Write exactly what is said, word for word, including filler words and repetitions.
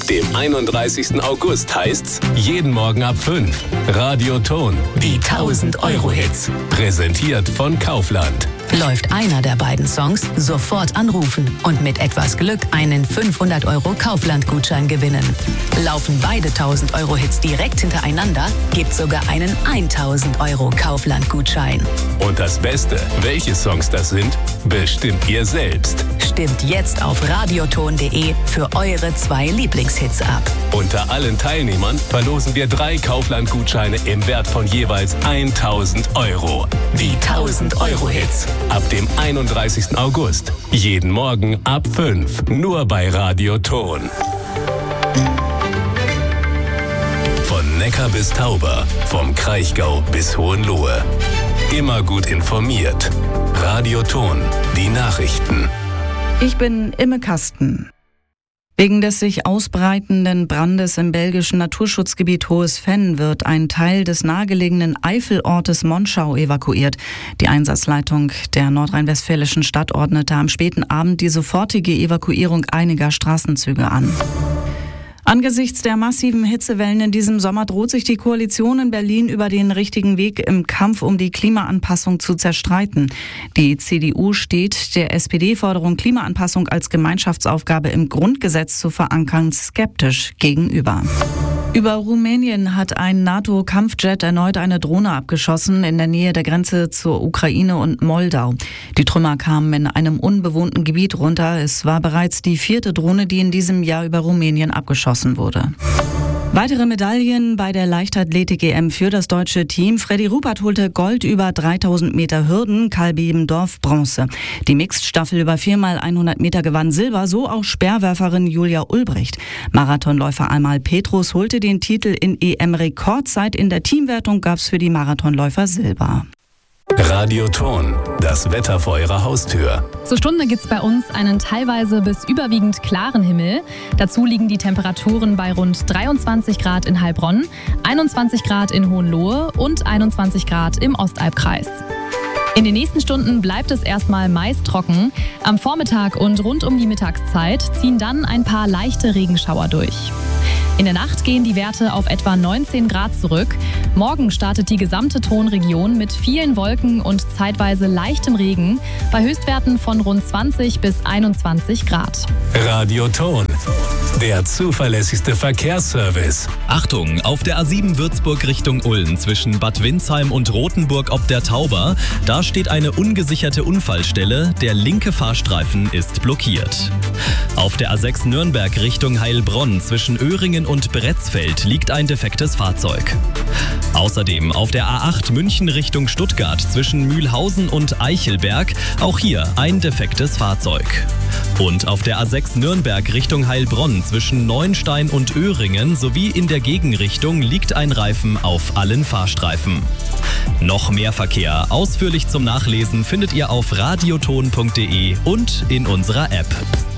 Ab dem einunddreißigsten August heißt's jeden Morgen ab fünf. Radioton, die tausend-Euro-Hits. Präsentiert von Kaufland. Läuft einer der beiden Songs, sofort anrufen und mit etwas Glück einen fünfhundert Euro Kaufland-Gutschein gewinnen. Laufen beide tausend-Euro-Hits direkt hintereinander, gibt's sogar einen tausend Euro Kaufland-Gutschein. Und das Beste, welche Songs das sind, bestimmt ihr selbst. Stimmt jetzt auf radioton punkt de für eure zwei Lieblingshits ab. Unter allen Teilnehmern verlosen wir drei Kaufland-Gutscheine im Wert von jeweils tausend Euro. Die tausend-Euro-Hits. Ab dem einunddreißigsten August. Jeden Morgen ab fünf. Nur bei Radioton. Von Neckar bis Tauber. Vom Kraichgau bis Hohenlohe. Immer gut informiert. Radioton. Die Nachrichten. Ich bin Imme Kasten. Wegen des sich ausbreitenden Brandes im belgischen Naturschutzgebiet Hohes Venn wird ein Teil des nahegelegenen Eifelortes Monschau evakuiert. Die Einsatzleitung der nordrhein-westfälischen Stadt ordnete am späten Abend die sofortige Evakuierung einiger Straßenzüge an. Angesichts der massiven Hitzewellen in diesem Sommer droht sich die Koalition in Berlin über den richtigen Weg im Kampf um die Klimaanpassung zu zerstreiten. Die C D U steht der S P D-Forderung, Klimaanpassung als Gemeinschaftsaufgabe im Grundgesetz zu verankern, skeptisch gegenüber. Über Rumänien hat ein NATO-Kampfjet erneut eine Drohne abgeschossen in der Nähe der Grenze zur Ukraine und Moldau. Die Trümmer kamen in einem unbewohnten Gebiet runter. Es war bereits die vierte Drohne, die in diesem Jahr über Rumänien abgeschossen wurde. Weitere Medaillen bei der Leichtathletik-E M für das deutsche Team. Freddy Rupert holte Gold über dreitausend Meter Hürden, Karl Bebendorf Bronze. Die Mixed-Staffel über vier mal hundert Meter gewann Silber, so auch Speerwerferin Julia Ulbricht. Marathonläufer Amal Petrus holte den Titel in E M-Rekordzeit. In der Teamwertung gab es für die Marathonläufer Silber. Radioton, das Wetter vor Ihrer Haustür. Zur Stunde gibt's bei uns einen teilweise bis überwiegend klaren Himmel. Dazu liegen die Temperaturen bei rund dreiundzwanzig Grad in Heilbronn, einundzwanzig Grad in Hohenlohe und einundzwanzig Grad im Ostalbkreis. In den nächsten Stunden bleibt es erstmal meist trocken. Am Vormittag und rund um die Mittagszeit ziehen dann ein paar leichte Regenschauer durch. In der Nacht gehen die Werte auf etwa neunzehn Grad zurück. Morgen startet die gesamte Tonregion mit vielen Wolken und zeitweise leichtem Regen bei Höchstwerten von rund zwanzig bis einundzwanzig Grad. Radioton, der zuverlässigste Verkehrsservice. Achtung, auf der A sieben Würzburg Richtung Ulm zwischen Bad Windsheim und Rothenburg ob der Tauber. Da steht eine ungesicherte Unfallstelle. Der linke Fahrstreifen ist blockiert. Auf der A sechs Nürnberg Richtung Heilbronn zwischen Öhringen und Bretzfeld liegt ein defektes Fahrzeug. Außerdem auf der A acht München Richtung Stuttgart zwischen Mühlhausen und Eichelberg, auch hier ein defektes Fahrzeug. Und auf der A sechs Nürnberg Richtung Heilbronn zwischen Neuenstein und Öhringen sowie in der Gegenrichtung liegt ein Reifen auf allen Fahrstreifen. Noch mehr Verkehr ausführlich zum Nachlesen findet ihr auf radioton punkt de und in unserer App.